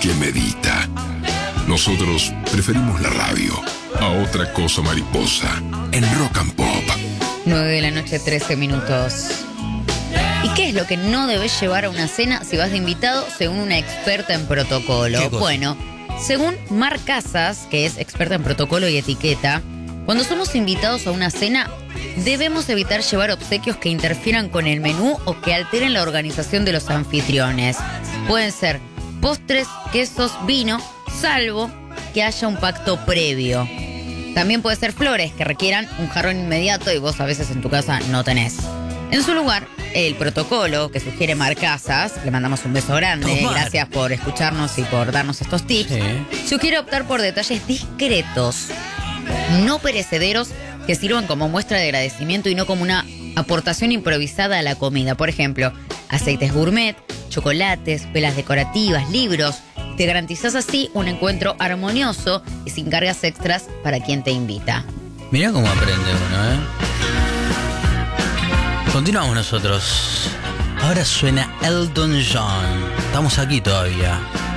que medita. Nosotros preferimos la radio a otra cosa mariposa en Rock and Pop. 9:13 a.m. ¿Y qué es lo que no debes llevar a una cena si vas de invitado, según una experta en protocolo? Bueno, según Mar Casas, que es experta en protocolo y etiqueta, cuando somos invitados a una cena, debemos evitar llevar obsequios que interfieran con el menú o que alteren la organización de los anfitriones. Pueden ser postres, quesos, vino, salvo que haya un pacto previo. También puede ser flores que requieran un jarrón inmediato y vos a veces en tu casa no tenés. En su lugar, el protocolo que sugiere Mar Casas, le mandamos un beso grande, gracias por escucharnos y por darnos estos tips, sugiere optar por detalles discretos, no perecederos, que sirvan como muestra de agradecimiento y no como una aportación improvisada a la comida. Por ejemplo, aceites gourmet, chocolates, velas decorativas, libros. Te garantizás así un encuentro armonioso y sin cargas extras para quien te invita. Mirá cómo aprende uno, ¿eh? Continuamos nosotros. Ahora suena Elton John. Estamos aquí todavía.